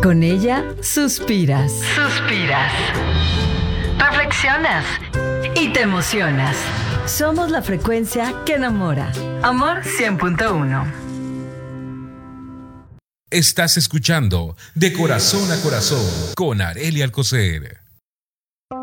Con ella suspiras. Suspiras. Reflexionas. Y te emocionas. Somos la frecuencia que enamora. Amor 100.1. Estás escuchando De Corazón a Corazón con Arely Alcocer.